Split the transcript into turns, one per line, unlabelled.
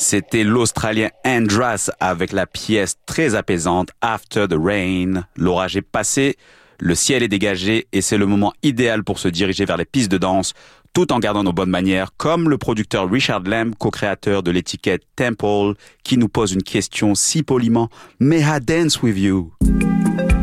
C'était l'Australien Andras avec la pièce très apaisante After the Rain. L'orage est passé, le ciel est dégagé et c'est le moment idéal pour se diriger vers les pistes de danse tout en gardant nos bonnes manières, comme le producteur Richard Lamb, co-créateur de l'étiquette Temple, qui nous pose une question si poliment « May I dance with you ?»